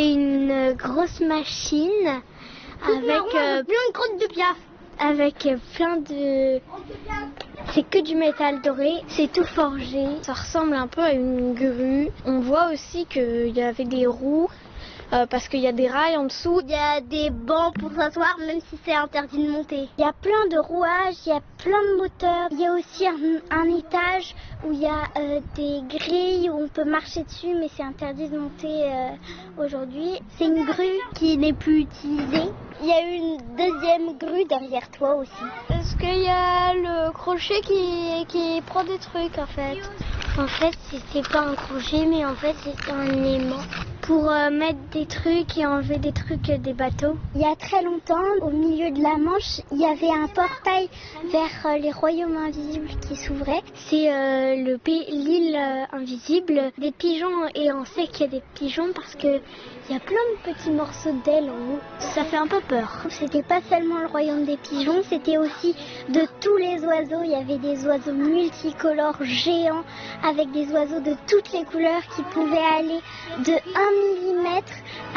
C'est une grosse machine avec plein de crottes de piaf. Avec plein de... C'est que du métal doré, c'est tout forgé. Ça ressemble un peu à une grue. On voit aussi qu'il y avait des roues. Parce qu'il y a des rails en dessous. Il y a des bancs pour s'asseoir, même si c'est interdit de monter. Il y a plein de rouages, il y a plein de moteurs. Il y a aussi un étage où il y a des grilles où on peut marcher dessus, mais c'est interdit de monter aujourd'hui. C'est une grue qui n'est plus utilisée. Il y a une deuxième grue derrière toi aussi. Est-ce qu'il y a le crochet qui prend des trucs en fait? En fait, c'était pas un crochet, mais en fait, c'était un aimant pour mettre des trucs et enlever des trucs des bateaux. Il y a très longtemps, au milieu de la Manche, il y avait un portail vers les royaumes invisibles qui s'ouvrait. C'est l'île invisible des pigeons, et on sait qu'il y a des pigeons parce que il y a plein de petits morceaux d'ailes en haut. Ça fait un peu peur. C'était pas seulement le royaume des pigeons, c'était aussi de tous les oiseaux. Il y avait des oiseaux multicolores géants avec des oiseaux de toutes les couleurs qui pouvaient aller de 1 millimètre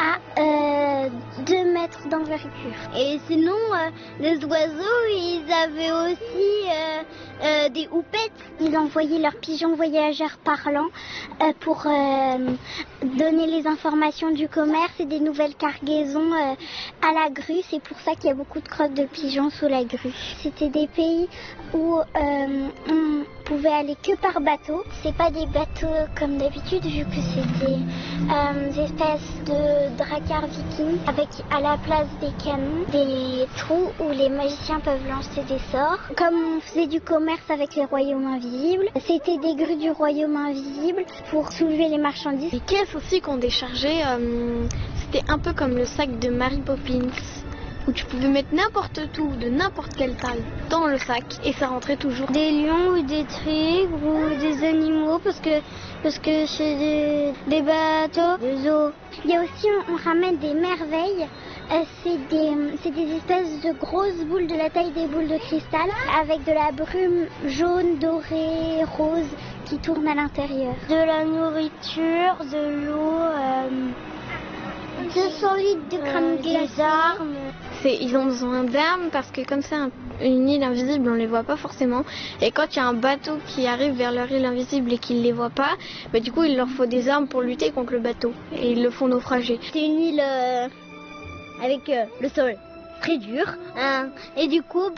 à 2 mètres d'envergure. Et sinon, les oiseaux, ils avaient aussi des houpettes. Ils envoyaient leurs pigeons voyageurs parlants pour donner les informations du commerce et des nouvelles cargaisons à la grue. C'est pour ça qu'il y a beaucoup de crottes de pigeons sous la grue. C'était des pays où on pouvait aller que par bateau. C'est pas des bateaux comme d'habitude, vu que c'est des espèces de dracars vikings avec à la place des canons des trous où les magiciens peuvent lancer des sorts. Comme on faisait du commerce avec les royaumes invisibles, c'était des grues du royaume invisible pour soulever les marchandises. Les caisses aussi qu'on déchargeait, c'était un peu comme le sac de Mary Poppins, où tu pouvais mettre n'importe où, de n'importe quelle taille, dans le sac, et ça rentrait toujours. Des lions ou des tigres ou des animaux, parce que c'est des bateaux, des zoos. Il y a aussi, on ramène des merveilles. C'est des espèces de grosses boules de la taille des boules de cristal, avec de la brume jaune, dorée, rose, qui tourne à l'intérieur. De la nourriture, de l'eau... 200 litres de crème glacée. Des armes. Ils ont besoin d'armes parce que comme c'est une île invisible, on les voit pas forcément. Et quand il y a un bateau qui arrive vers leur île invisible et qu'ils les voient pas, bah, du coup il leur faut des armes pour lutter contre le bateau. Et ils le font naufrager. C'est une île avec le sol très dur. Et du coup,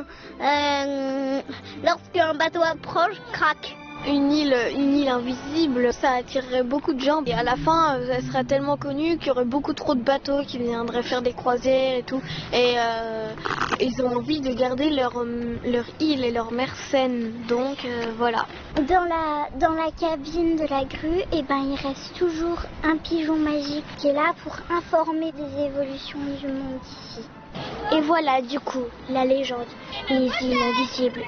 lorsqu'un bateau approche, craque. Une île invisible, ça attirerait beaucoup de gens et à la fin, elle serait tellement connue qu'il y aurait beaucoup trop de bateaux qui viendraient faire des croisières et tout. Et ils ont envie de garder leur île et leur mer saine. Donc voilà. Dans la cabine de la grue, il reste toujours un pigeon magique qui est là pour informer des évolutions du monde ici. Et voilà du coup la légende des îles invisibles.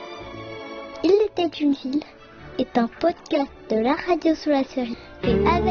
Il était une île est un podcast de la radio sous la série et avec